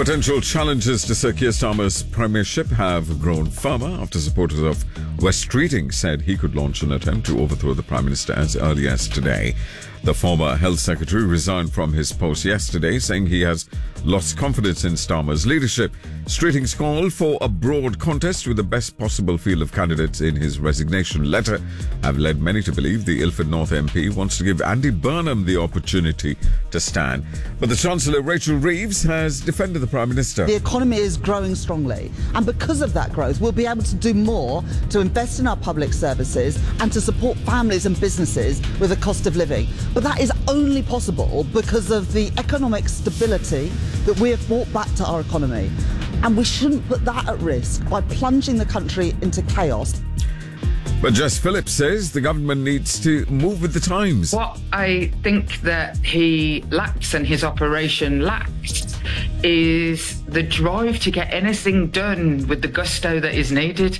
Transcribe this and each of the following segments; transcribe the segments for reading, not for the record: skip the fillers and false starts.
Potential challenges to Sir Keir Starmer's premiership have grown firmer after supporters of West Streeting said he could launch an attempt to overthrow the Prime Minister as early as today. The former Health Secretary resigned from his post yesterday, saying he has lost confidence in Starmer's leadership. Streeting's call for a broad contest with the best possible field of candidates in his resignation letter have led many to believe the Ilford North MP wants to give Andy Burnham the opportunity to stand. But the Chancellor, Rachel Reeves, has defended the Prime Minister. The economy is growing strongly, and because of that growth, we'll be able to do more to invest in our public services and to support families and businesses with the cost of living. But that is only possible because of the economic stability that we have brought back to our economy. And we shouldn't put that at risk by plunging the country into chaos. But Jess Phillips says the government needs to move with the times. What I think that he lacks and his operation lacks is the drive to get anything done with the gusto that is needed.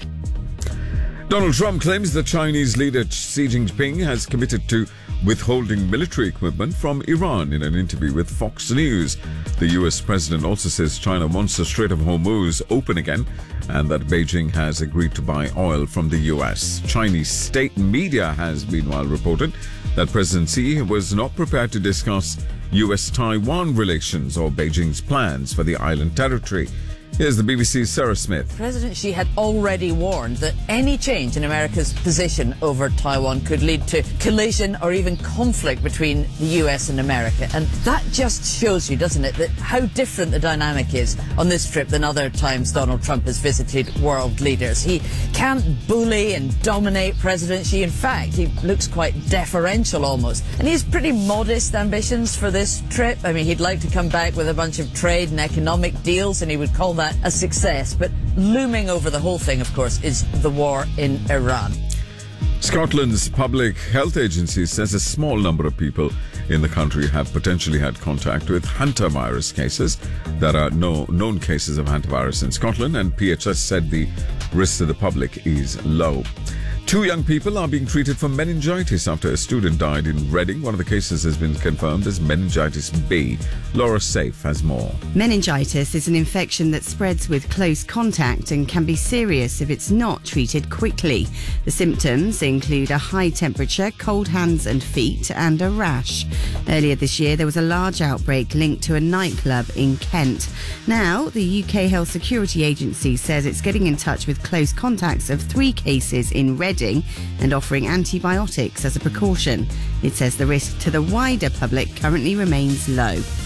Donald Trump claims the Chinese leader Xi Jinping has committed to withholding military equipment from Iran in an interview with Fox News. The US president also says China wants the Strait of Hormuz open again and that Beijing has agreed to buy oil from the US. Chinese state media has meanwhile reported that President Xi was not prepared to discuss US-Taiwan relations or Beijing's plans for the island territory. Here's the BBC's Sarah Smith. President Xi had already warned that any change in America's position over Taiwan could lead to collision or even conflict between the US and America. And that just shows you, doesn't it, that how different the dynamic is on this trip than other times Donald Trump has visited world leaders. He can't bully and dominate President Xi. In fact, he looks quite deferential almost. And he has pretty modest ambitions for this trip. I mean, he'd like to come back with a bunch of trade and economic deals, and he would call that a success. But looming over the whole thing, of course, is the war in Iran. Scotland's Public Health Agency says a small number of people in the country have potentially had contact with hantavirus cases. There are no known cases of hantavirus in Scotland, and PHS said the risk to the public is low. 2 young people are being treated for meningitis after a student died in Reading. One of the cases has been confirmed as meningitis B. Laura Safe has more. Meningitis is an infection that spreads with close contact and can be serious if it's not treated quickly. The symptoms include a high temperature, cold hands and feet, and a rash. Earlier this year, there was a large outbreak linked to a nightclub in Kent. Now, the UK Health Security Agency says it's getting in touch with close contacts of 3 cases in Reading and offering antibiotics as a precaution. It says the risk to the wider public currently remains low.